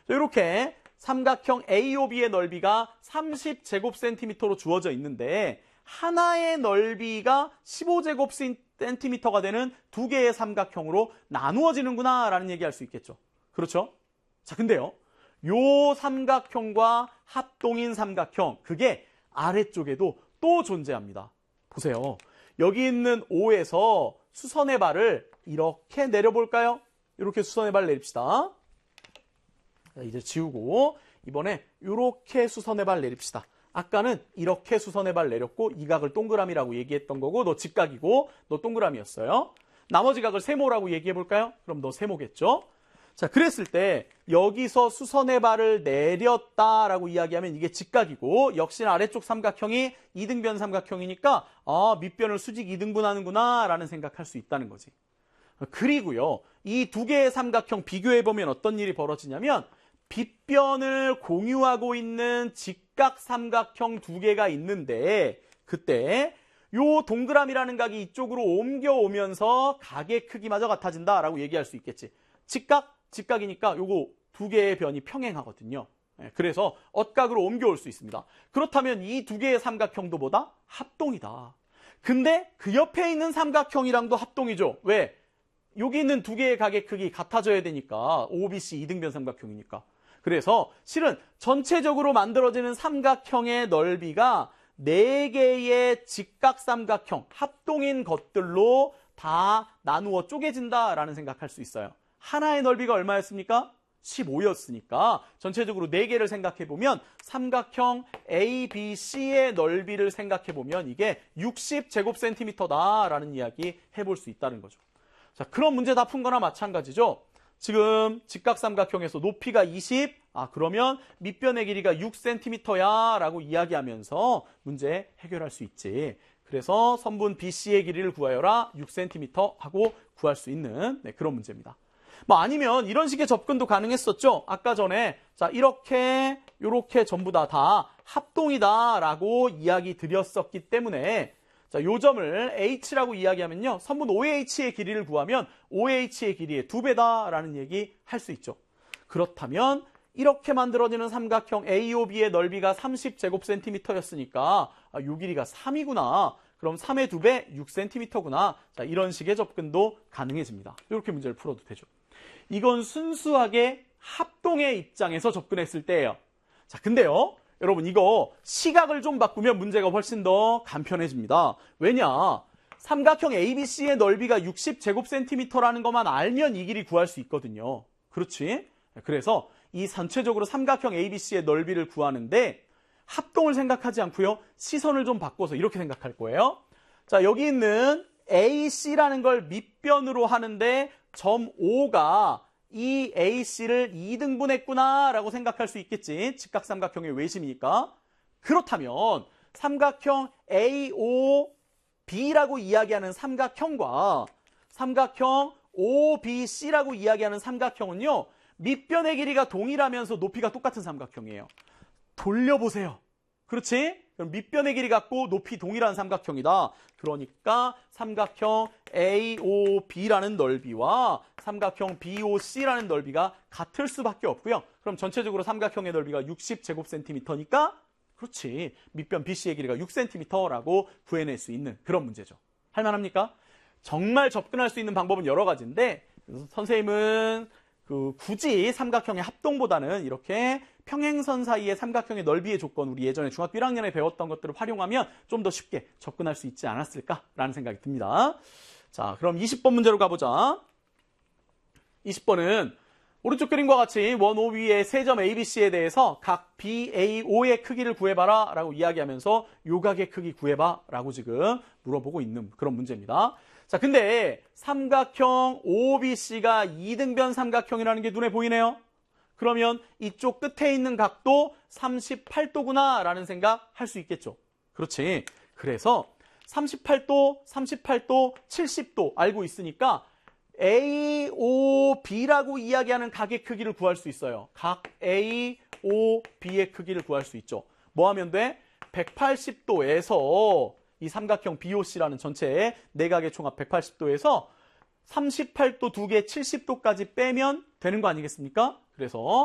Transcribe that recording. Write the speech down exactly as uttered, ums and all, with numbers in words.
이렇게 삼각형 에이오비의 넓이가 삼십 제곱센티미터로 주어져 있는데 하나의 넓이가 십오 제곱센티미터가 되는 두 개의 삼각형으로 나누어지는구나 라는 얘기할 수 있겠죠. 그렇죠? 자, 근데요. 요 삼각형과 합동인 삼각형, 그게 아래쪽에도 또 존재합니다. 보세요. 여기 있는 O에서 수선의 발을 이렇게 내려볼까요? 이렇게 수선의 발을 내립시다. 자, 이제 지우고 이번에 이렇게 수선의 발 내립시다. 아까는 이렇게 수선의 발 내렸고 이 각을 동그라미라고 얘기했던 거고 너 직각이고 너 동그라미였어요. 나머지 각을 세모라고 얘기해 볼까요? 그럼 너 세모겠죠? 자, 그랬을 때 여기서 수선의 발을 내렸다라고 이야기하면 이게 직각이고 역시나 아래쪽 삼각형이 이등변 삼각형이니까 아, 밑변을 수직 이등분하는구나 라는 생각할 수 있다는 거지. 그리고요. 이 두 개의 삼각형 비교해보면 어떤 일이 벌어지냐면 빗변을 공유하고 있는 직각 삼각형 두 개가 있는데 그때 요 동그라미라는 각이 이쪽으로 옮겨오면서 각의 크기마저 같아진다라고 얘기할 수 있겠지. 직각, 직각이니까 요거 두 개의 변이 평행하거든요. 그래서 엇각으로 옮겨올 수 있습니다. 그렇다면 이 두 개의 삼각형도 뭐다? 합동이다. 근데 그 옆에 있는 삼각형이랑도 합동이죠. 왜? 여기 있는 두 개의 각의 크기 같아져야 되니까 오비씨 이등변 삼각형이니까. 그래서 실은 전체적으로 만들어지는 삼각형의 넓이가 네 개의 직각 삼각형, 합동인 것들로 다 나누어 쪼개진다라는 생각할 수 있어요. 하나의 넓이가 얼마였습니까? 십오였으니까 전체적으로 네 개를 생각해보면 삼각형 에이비씨의 넓이를 생각해보면 이게 육십 제곱센티미터다라는 이야기 해볼 수 있다는 거죠. 자, 그런 문제 다 푼 거나 마찬가지죠. 지금 직각삼각형에서 높이가 이십, 아 그러면 밑변의 길이가 육 센티미터야 라고 이야기하면서 문제 해결할 수 있지. 그래서 선분 비씨의 길이를 구하여라 육 센티미터 하고 구할 수 있는 네, 그런 문제입니다. 뭐 아니면 이런 식의 접근도 가능했었죠. 아까 전에 자 이렇게 이렇게 전부 다 다 합동이다라고 이야기 드렸었기 때문에 자, 요 점을 H라고 이야기하면요. 선분 오에이치의 길이를 구하면 오에이치의 길이의 두 배다라는 얘기 할 수 있죠. 그렇다면 이렇게 만들어지는 삼각형 에이오비의 넓이가 삼십 제곱센티미터였으니까 아, 요 길이가 삼이구나. 그럼 삼의 두 배 육 센티미터구나. 자, 이런 식의 접근도 가능해집니다. 이렇게 문제를 풀어도 되죠. 이건 순수하게 합동의 입장에서 접근했을 때예요. 자, 근데요. 여러분 이거 시각을 좀 바꾸면 문제가 훨씬 더 간편해집니다. 왜냐? 삼각형 에이비씨의 넓이가 육십 제곱센티미터라는 것만 알면 이 길이 구할 수 있거든요. 그렇지? 그래서 이 전체적으로 삼각형 에이비씨의 넓이를 구하는데 합동을 생각하지 않고요. 시선을 좀 바꿔서 이렇게 생각할 거예요. 자, 여기 있는 에이씨라는 걸 밑변으로 하는데 점 O가 이 에이씨를 이등분했구나 라고 생각할 수 있겠지. 직각삼각형의 외심이니까. 그렇다면 삼각형 에이오비라고 이야기하는 삼각형과 삼각형 오비씨라고 이야기하는 삼각형은요. 밑변의 길이가 동일하면서 높이가 똑같은 삼각형이에요. 돌려보세요. 그렇지? 그럼 밑변의 길이 같고 높이 동일한 삼각형이다. 그러니까 삼각형 에이오비라는 넓이와 삼각형 비오씨라는 넓이가 같을 수밖에 없고요. 그럼 전체적으로 삼각형의 넓이가 육십 제곱센티미터니까 그렇지. 밑변 비씨의 길이가 육 센티미터라고 구해낼 수 있는 그런 문제죠. 할만합니까? 정말 접근할 수 있는 방법은 여러 가지인데 선생님은 그 굳이 삼각형의 합동보다는 이렇게 평행선 사이의 삼각형의 넓이의 조건, 우리 예전에 중학교 일 학년에 배웠던 것들을 활용하면 좀 더 쉽게 접근할 수 있지 않았을까라는 생각이 듭니다. 자, 그럼 이십 번 문제로 가보자. 이십 번은 오른쪽 그림과 같이 원오 위의 세 점 에이비씨에 대해서 각 비에이오의 크기를 구해봐라 라고 이야기하면서 요 각의 크기 구해봐 라고 지금 물어보고 있는 그런 문제입니다. 자, 근데 삼각형 오비씨가 이등변 삼각형이라는 게 눈에 보이네요. 그러면 이쪽 끝에 있는 각도 삼십팔 도구나 라는 생각 할 수 있겠죠. 그렇지. 그래서 삼십팔 도, 삼십팔 도, 칠십 도 알고 있으니까 에이오비라고 이야기하는 각의 크기를 구할 수 있어요. 각 에이오비의 크기를 구할 수 있죠. 뭐 하면 돼? 백팔십 도에서 이 삼각형 비오씨라는 전체의 내각의 총합 백팔십 도에서 삼십팔 도 두 개 칠십 도까지 빼면 되는 거 아니겠습니까? 그래서